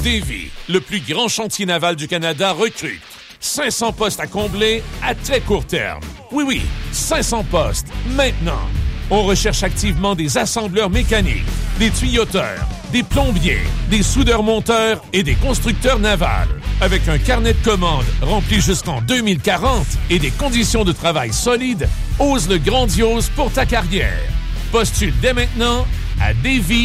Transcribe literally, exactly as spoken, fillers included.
Davie, le plus grand chantier naval du Canada, recrute. cinq cents postes à combler à très court terme. Oui, oui, cinq cents postes, maintenant. On recherche activement des assembleurs mécaniques, des tuyauteurs, des plombiers, des soudeurs-monteurs et des constructeurs navals. Avec un carnet de commandes rempli jusqu'en deux mille quarante et des conditions de travail solides, ose le grandiose pour ta carrière. Postule dès maintenant à davie